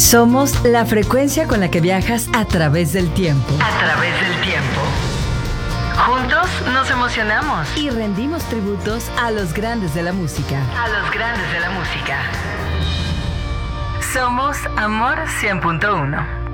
Somos la frecuencia con la que viajas a través del tiempo. A través del tiempo. Juntos nos emocionamos. Y rendimos tributos a los grandes de la música. A los grandes de la música. Somos Amor 100.1.